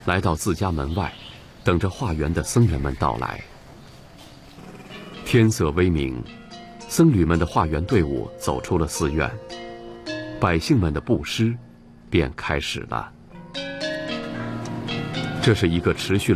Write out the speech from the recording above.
来到自家门外，等着化缘的僧人们到来。天色微明，僧侣们的化缘队伍走出了寺院，百姓们的布施便开始了。这是一个持续